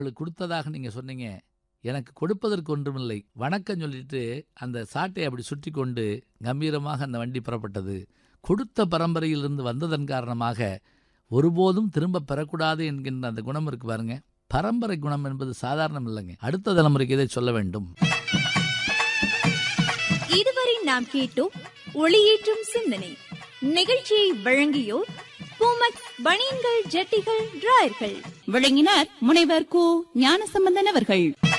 கொடுத்ததாக நீங்க சொன்னீங்க. எனக்கு கொடுப்பதற்கு ஒன்றுமில்லை. வணக்கம் சொல்லிட்டு அந்த சாட்டை அப்படி சுற்றி கொண்டு கம்பீரமாக அந்த வண்டி புறப்பட்டது. கொடுத்த பரம்பரையிலிருந்து வந்ததன் காரணமாக ஒருபோதும் திரும்ப பெறக்கூடாது என்கின்ற அந்த குணம் இருக்கு பாருங்க. பரம்பரை குணம் என்பது சாதாரணம் இல்லைங்க. அடுத்த தலைமுறைக்கு இதை சொல்ல வேண்டும். இதுவரை நாம் கேட்டோம் ஒளியேற்றும் சிந்தனை. நிகழ்ச்சியை வழங்கியோர் பூமக்ஸ் பனியன்கள், ஜட்டிகள், டிராயர்கள். வழங்கினார் முனைவர் கு ஞானசம்பந்தன் அவர்கள்.